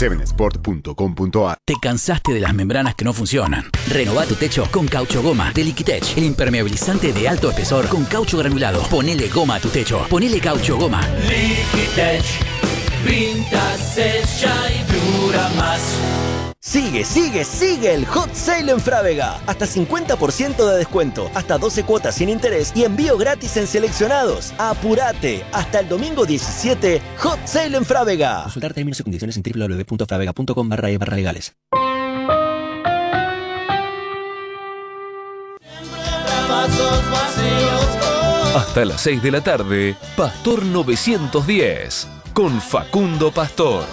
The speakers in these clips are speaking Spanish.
7sport.com.ar. ¿Te cansaste de las membranas que no funcionan? Renová tu techo con Caucho Goma de Liquitech, el impermeabilizante de alto espesor con caucho granulado. Ponele goma a tu techo. Ponele Caucho Goma. Liquitech, pinta, sella y dura más. Sigue el Hot Sale en Frávega. Hasta 50% de descuento, hasta 12 cuotas sin interés y envío gratis en seleccionados. ¡Apurate! Hasta el domingo 17, Hot Sale en Frávega. Consultar términos y condiciones en www.fravega.com/legales. Hasta las 6 de la tarde, Pastor 910, con Facundo Pastor.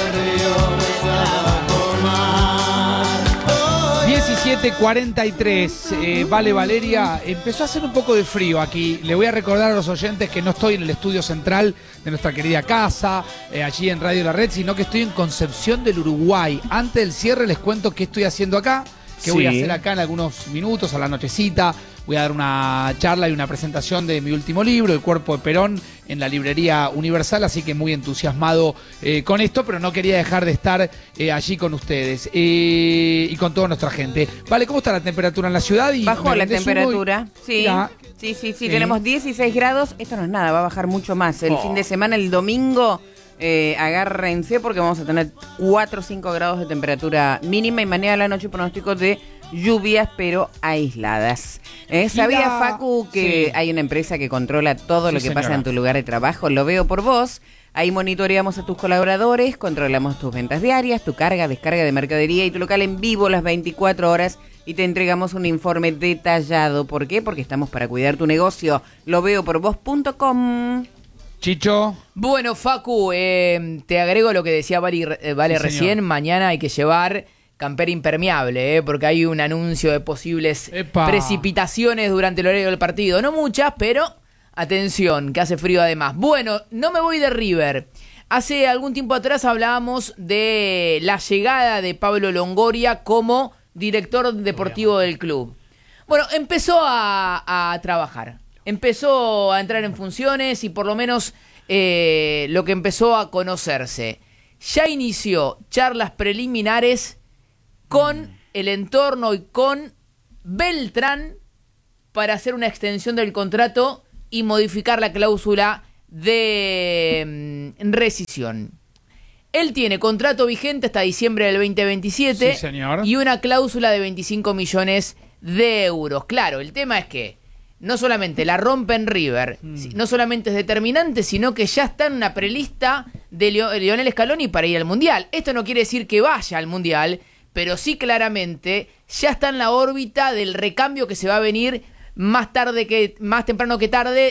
17:43, Vale Valeria, empezó a hacer un poco de frío aquí. Le voy a recordar a los oyentes que no estoy en el estudio central de nuestra querida casa, allí en Radio La Red, sino que estoy en Concepción del Uruguay. Antes del cierre les cuento qué estoy haciendo acá, qué voy a hacer acá en algunos minutos, a la nochecita. Voy a dar una charla y una presentación de mi último libro, El cuerpo de Perón, en la librería Universal, así que muy entusiasmado con esto, pero no quería dejar de estar allí con ustedes y con toda nuestra gente. Vale, ¿cómo está la temperatura en la ciudad? Bajó la temperatura, sí. Sí, tenemos 16 grados, esto no es nada, va a bajar mucho más. El fin de semana, el domingo, agárrense porque vamos a tener 4 o 5 grados de temperatura mínima y mañana a la noche pronóstico de lluvias, pero aisladas. ¿Sabía, Facu, que hay una empresa que controla todo lo que pasa en tu lugar de trabajo? Lo veo por vos. Ahí monitoreamos a tus colaboradores, controlamos tus ventas diarias, tu carga, descarga de mercadería y tu local en vivo las 24 horas y te entregamos un informe detallado. ¿Por qué? Porque estamos para cuidar tu negocio. Loveoporvos.com. Chicho. Bueno, Facu, te agrego lo que decía Vale recién. Mañana hay que llevar campera impermeable, porque hay un anuncio de posibles precipitaciones durante el horario del partido. No muchas, pero atención, que hace frío además. Bueno, no me voy de River. Hace algún tiempo atrás hablábamos de la llegada de Pablo Longoria como director deportivo del club. Bueno, empezó a trabajar. Empezó a entrar en funciones y por lo menos lo que empezó a conocerse. Ya inició charlas preliminares con el entorno y con Beltrán para hacer una extensión del contrato y modificar la cláusula de rescisión. Él tiene contrato vigente hasta diciembre del 2027 y una cláusula de 25 millones de euros. Claro, el tema es que no solamente la rompe en River, no solamente es determinante, sino que ya está en una prelista de Lionel Scaloni para ir al Mundial. Esto no quiere decir que vaya al Mundial, pero sí claramente ya está en la órbita del recambio que se va a venir más temprano que tarde